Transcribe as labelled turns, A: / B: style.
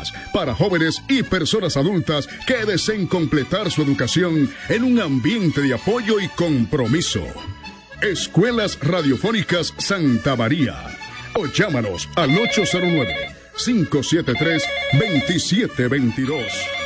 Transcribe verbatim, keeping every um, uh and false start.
A: escuelas para jóvenes y personas adultas que deseen completar su educación en un ambiente de apoyo y compromiso. Escuelas Radiofónicas Santa María. O llámanos al ocho cero nueve, cinco siete tres, dos siete dos dos.